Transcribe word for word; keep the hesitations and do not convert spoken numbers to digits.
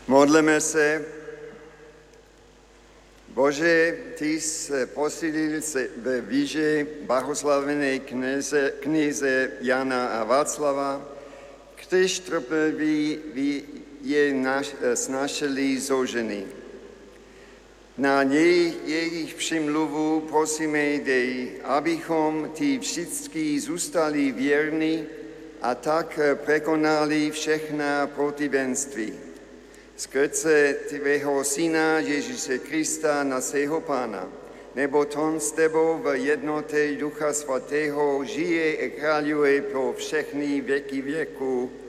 Modleme se. Bože, ty se posilil se ve víře blahoslavené kněze, kněze Jana a Václava, kteří trpěli je naš, snášeli zoženy. Na něj jejich přimluvu prosíme, dej, abychom ty všichni zůstali věrní a tak překonali všechna protivenství. Skrze tvého syna Ježíše Krista, našeho Pána, neboť on s tebou v jednotě Ducha Svatého žije a kráľuje pro všechny věky věku.